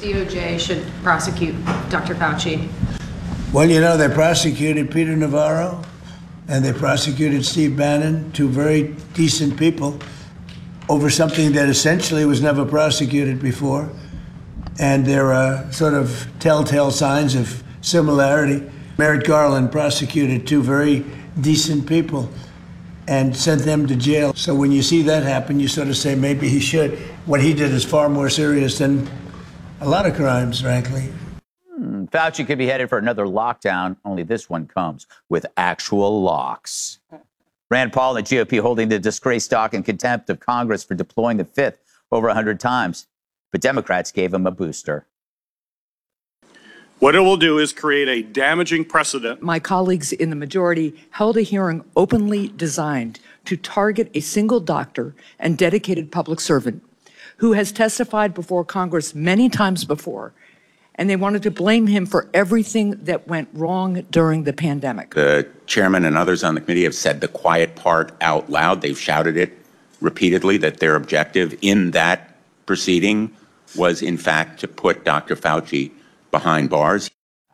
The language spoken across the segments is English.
DOJ should prosecute Dr. Fauci? Well, you know, they prosecuted Peter Navarro and they prosecuted Steve Bannon, two very decent people, over something that essentially was never prosecuted before. And there are sort of telltale signs of similarity. Merrick Garland prosecuted two very decent people and sent them to jail. So when you see that happen, you sort of say maybe he should. What he did is far more serious than a lot of crimes, frankly. Fauci could be headed for another lockdown, only this one comes with actual locks. Rand Paul and the GOP holding the disgraced stock in contempt of Congress for deploying the Fifth over 100 times. But Democrats gave him a booster. What it will do is create a damaging precedent. My colleagues in the majority held a hearing openly designed to target a single doctor and dedicated public servant who has testified before Congress many times before, and they wanted to blame him for everything that went wrong during the pandemic. The chairman and others on the committee have said the quiet part out loud. They've shouted it repeatedly that their objective in that proceeding was, in fact, to put Dr. Fauci behind bars.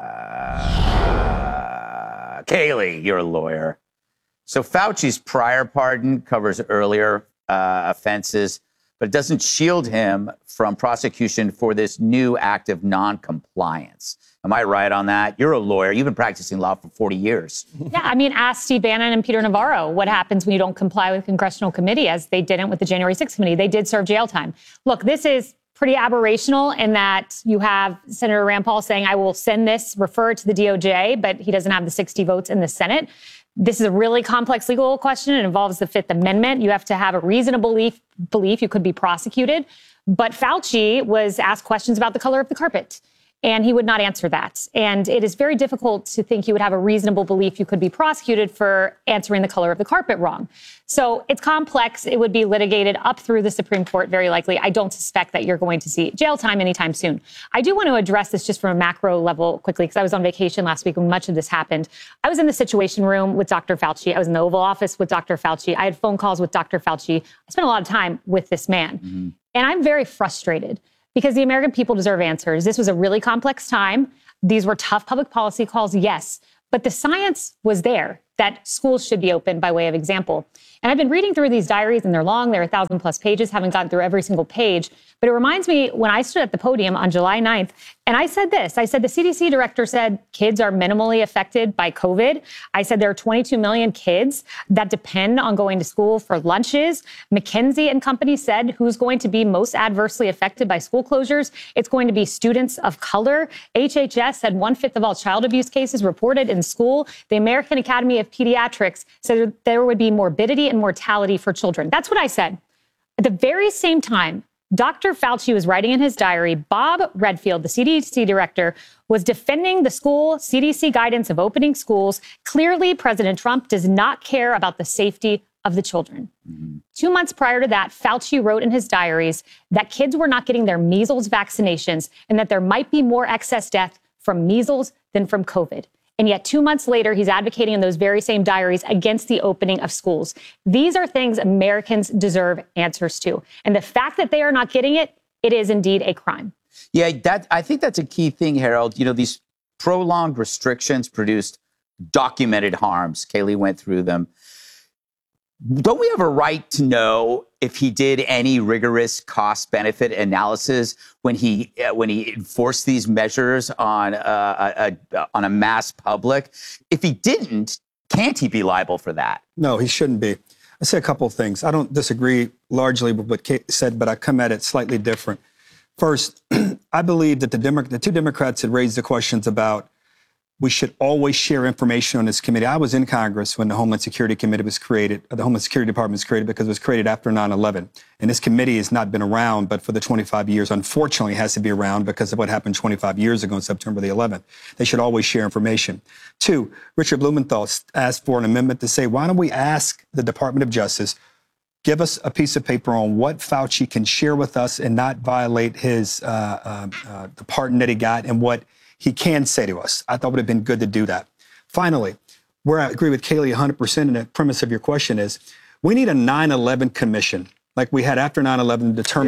Kayleigh, you're a lawyer. So Fauci's prior pardon covers earlier offenses, but it doesn't shield him from prosecution for this new act of noncompliance. Am I right on that? You're a lawyer. You've been practicing law for 40 years. Yeah, I mean, ask Steve Bannon and Peter Navarro what happens when you don't comply with congressional committee, as they didn't with the January 6th committee. They did serve jail time. Look, this is pretty aberrational in that you have Senator Rand Paul saying, I will send this, refer it to the DOJ, but he doesn't have the 60 votes in the Senate. This is a really complex legal question. It involves the Fifth Amendment. You have to have a reasonable belief you could be prosecuted. But Fauci was asked questions about the color of the carpet, and he would not answer that. And it is very difficult to think you would have a reasonable belief you could be prosecuted for answering the color of the carpet wrong. So it's complex. It would be litigated up through the Supreme Court, very likely. I don't suspect that you're going to see jail time anytime soon. I do want to address this just from a macro level quickly, because I was on vacation last week when much of this happened. I was in the Situation Room with Dr. Fauci. I was in the Oval Office with Dr. Fauci. I had phone calls with Dr. Fauci. I spent a lot of time with this man. Mm-hmm. And I'm very frustrated because the American people deserve answers. This was a really complex time. These were tough public policy calls, yes. But the science was there that schools should be open by way of example. And I've been reading through these diaries, and they're long. They're 1,000+ pages. Haven't gotten through every single page. But it reminds me when I stood at the podium on July 9th, and I said this. I said the CDC director said kids are minimally affected by COVID. I said there are 22 million kids that depend on going to school for lunches. McKinsey and company said who's going to be most adversely affected by school closures? It's going to be students of color. HHS said 1/5 of all child abuse cases reported in school. The American Academy of Pediatrics said there would be morbidity and mortality for children. That's what I said. At the very same time, Dr. Fauci was writing in his diary, Bob Redfield, the CDC director, was defending the school CDC guidance of opening schools. Clearly, President Trump does not care about the safety of the children. Mm-hmm. 2 months prior to that, Fauci wrote in his diaries that kids were not getting their measles vaccinations and that there might be more excess death from measles than from COVID. And yet 2 months later, he's advocating in those very same diaries against the opening of schools. These are things Americans deserve answers to. And the fact that they are not getting it, it is indeed a crime. Yeah, I think that's a key thing, Harold. You know, these prolonged restrictions produced documented harms. Kayleigh went through them. Don't we have a right to know if he did any rigorous cost-benefit analysis when he enforced these measures on a mass public? If he didn't, can't he be liable for that? No, he shouldn't be. I say a couple of things. I don't disagree largely with what Kate said, but I come at it slightly different. First, I believe that the two Democrats had raised the questions about we should always share information on this committee. I was in Congress when the Homeland Security Committee was created, the Homeland Security Department was created because it was created after 9/11. And this committee has not been around, but for the 25 years, unfortunately, it has to be around because of what happened 25 years ago on September the 11th. They should always share information. Two, Richard Blumenthal asked for an amendment to say, why don't we ask the Department of Justice, give us a piece of paper on what Fauci can share with us and not violate his the pardon that he got and what he can say to us. I thought it would have been good to do that. Finally, where I agree with Kayleigh 100%, and the premise of your question is, we need a 9/11 commission, like we had after 9/11, to determine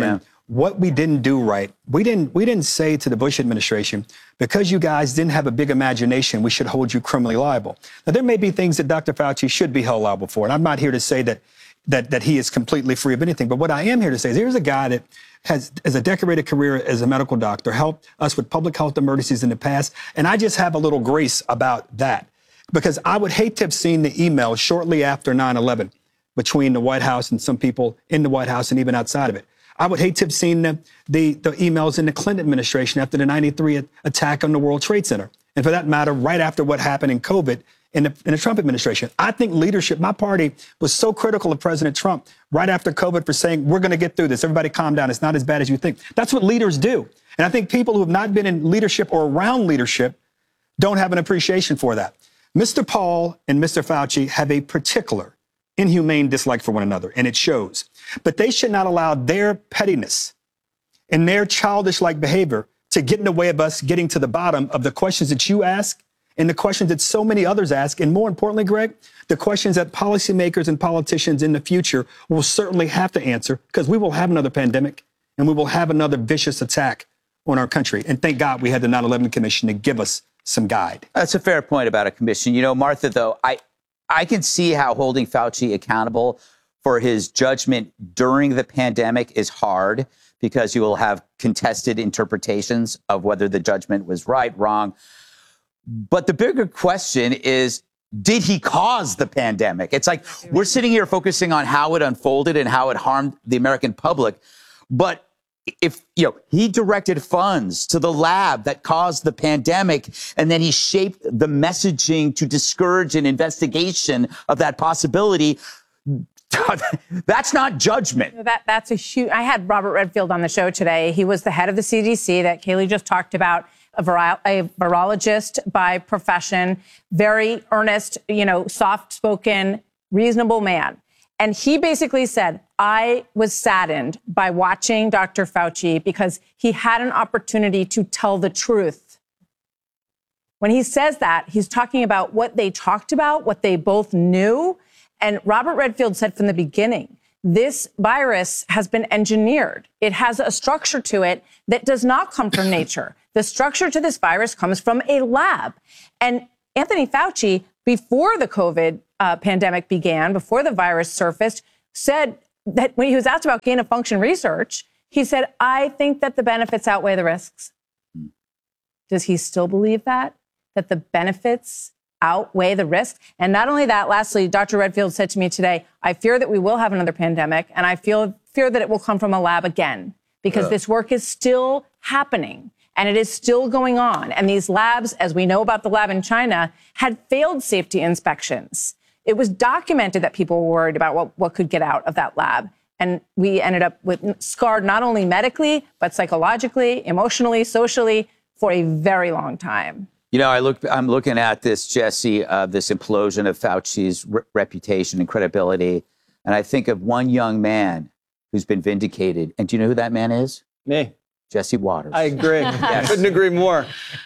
what we didn't do right, we didn't say to the Bush administration, because you guys didn't have a big imagination, we should hold you criminally liable. Now, there may be things that Dr. Fauci should be held liable for, and I'm not here to say that he is completely free of anything. But what I am here to say is here's a guy that has a decorated career as a medical doctor, helped us with public health emergencies in the past, and I just have a little grace about that, because I would hate to have seen the email shortly after 9/11 between the White House and some people in the White House and even outside of it. I would hate to have seen the emails in the Clinton administration after the 93 attack on the World Trade Center. And for that matter, right after what happened in COVID in the Trump administration. I think leadership, my party was so critical of President Trump right after COVID for saying, we're going to get through this. Everybody calm down. It's not as bad as you think. That's what leaders do. And I think people who have not been in leadership or around leadership don't have an appreciation for that. Mr. Paul and Mr. Fauci have a particular inhumane dislike for one another, and it shows. But they should not allow their pettiness and their childish-like behavior to get in the way of us getting to the bottom of the questions that you ask and the questions that so many others ask. And more importantly, Greg, the questions that policymakers and politicians in the future will certainly have to answer, because we will have another pandemic and we will have another vicious attack on our country. And thank God we had the 9/11 Commission to give us some guide. That's a fair point about a commission. You know, Martha, though, I can see how holding Fauci accountable for his judgment during the pandemic is hard, because you will have contested interpretations of whether the judgment was right, wrong. But the bigger question is, did he cause the pandemic? It's like we're sitting here focusing on how it unfolded and how it harmed the American public. But if, you know, he directed funds to the lab that caused the pandemic, and then he shaped the messaging to discourage an investigation of that possibility, that's not judgment. That's a huge. I had Robert Redfield on the show today. He was the head of the CDC that Kayleigh just talked about, a virologist by profession, very earnest, soft-spoken, reasonable man. And he basically said, I was saddened by watching Dr. Fauci because he had an opportunity to tell the truth. When he says that, he's talking about what they talked about, what they both knew. And Robert Redfield said from the beginning, this virus has been engineered. It has a structure to it that does not come from nature. The structure to this virus comes from a lab. And Anthony Fauci, before the COVID pandemic began, before the virus surfaced, said that when he was asked about gain-of-function research, he said, I think that the benefits outweigh the risks. Does he still believe that the benefits outweigh the risks? And not only that, lastly, Dr. Redfield said to me today, I fear that we will have another pandemic, and I fear that it will come from a lab again, because this work is still happening. And it is still going on. And these labs, as we know about the lab in China, had failed safety inspections. It was documented that people were worried about what could get out of that lab. And we ended up scarred not only medically, but psychologically, emotionally, socially, for a very long time. You know, I'm looking at this, Jesse, this implosion of Fauci's reputation and credibility. And I think of one young man who's been vindicated. And do you know who that man is? Me. Jesse Waters. I agree. I couldn't agree more.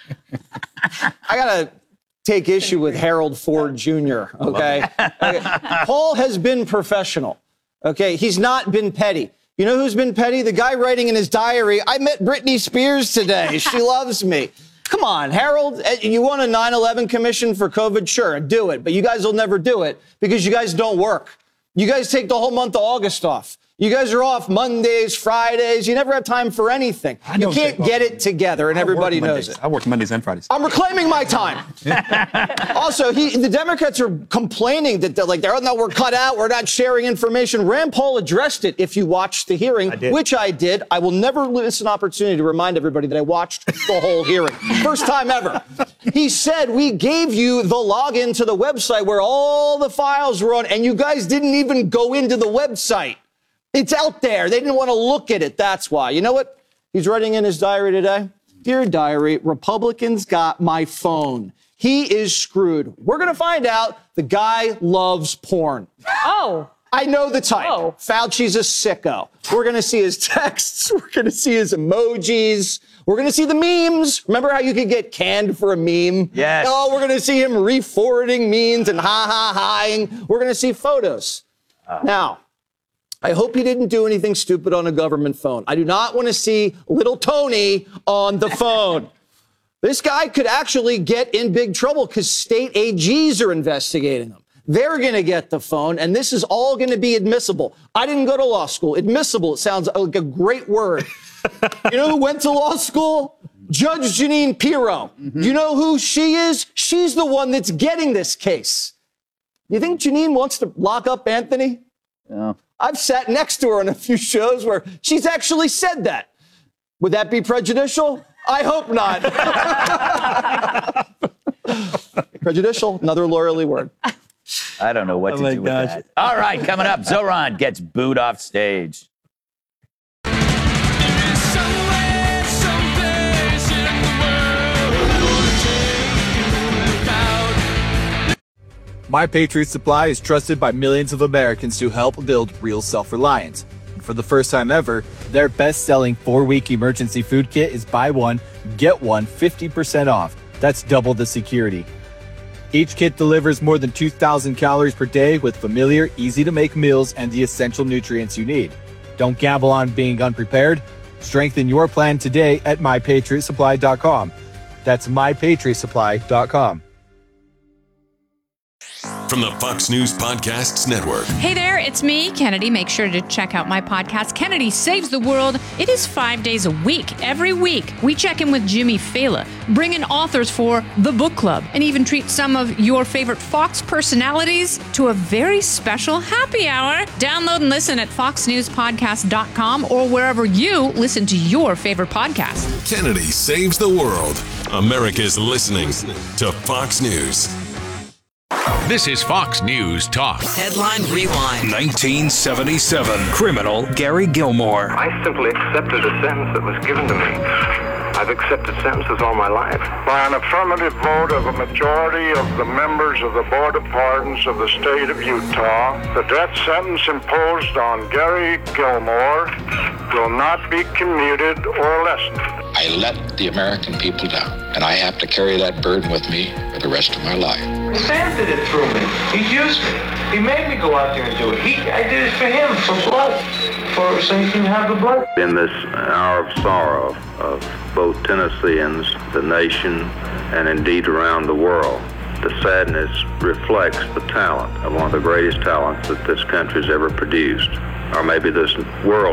I got to take issue with Harold Ford Jr., okay? Paul has been professional, okay? He's not been petty. You know who's been petty? The guy writing in his diary, I met Britney Spears today. She loves me. Come on, Harold, you want a 9/11 commission for COVID? Sure, do it. But you guys will never do it because you guys don't work. You guys take the whole month of August off. You guys are off Mondays, Fridays. You never have time for anything. You can't get it together, and everybody knows it. I work Mondays and Fridays. I'm reclaiming my time. Also, the Democrats are complaining that we're cut out. We're not sharing information. Rand Paul addressed it, if you watched the hearing, which I did. I will never miss an opportunity to remind everybody that I watched the whole hearing. First time ever. He said, we gave you the login to the website where all the files were on, and you guys didn't even go into the website. It's out there. They didn't want to look at it. That's why. You know what he's writing in his diary today? Dear diary, Republicans got my phone. He is screwed. We're going to find out the guy loves porn. Oh. I know the type. Oh. Fauci's a sicko. We're going to see his texts. We're going to see his emojis. We're going to see the memes. Remember how you could get canned for a meme? Yes. Oh, we're going to see him re-forwarding memes and ha-ha-haing. We're going to see photos. Now, I hope he didn't do anything stupid on a government phone. I do not want to see little Tony on the phone. This guy could actually get in big trouble because state AGs are investigating him. They're going to get the phone, and this is all going to be admissible. I didn't go to law school. Admissible, it sounds like a great word. You know who went to law school? Judge Jeanine Pirro. You know who she is? She's the one that's getting this case. You think Jeanine wants to lock up Anthony? No. I've sat next to her on a few shows where she's actually said that. Would that be prejudicial? I hope not. Prejudicial, another lawyerly word. I don't know what to do with that. All right, coming up, Zoran gets booed off stage. My Patriot Supply is trusted by millions of Americans to help build real self-reliance. For the first time ever, their best-selling 4-week emergency food kit is buy one, get one 50% off. That's double the security. Each kit delivers more than 2,000 calories per day with familiar, easy-to-make meals and the essential nutrients you need. Don't gamble on being unprepared. Strengthen your plan today at MyPatriotSupply.com. That's MyPatriotSupply.com. From the Fox News Podcasts Network. Hey there, it's me, Kennedy. Make sure to check out my podcast, Kennedy Saves the World. It is 5 days a week. Every week, we check in with Jimmy Fallon, bring in authors for the book club, and even treat some of your favorite Fox personalities to a very special happy hour. Download and listen at foxnewspodcast.com or wherever you listen to your favorite podcast. Kennedy Saves the World. America's listening to Fox News. This is Fox News Talk. Headline Rewind. 1977. Criminal Gary Gilmore. I simply accepted a sentence that was given to me. I've accepted sentences all my life. By an affirmative vote of a majority of the members of the Board of Pardons of the state of Utah, the death sentence imposed on Gary Gilmore will not be commuted or lessened. I let the American people down, and I have to carry that burden with me for the rest of my life. Sam did it through me. He used me. He made me go out there and do it. I did it for him, for blood, so he can have the blood. In this hour of sorrow of both Tennesseans, the nation, and indeed around the world, the sadness reflects the talent of one of the greatest talents that this country's ever produced, or maybe this world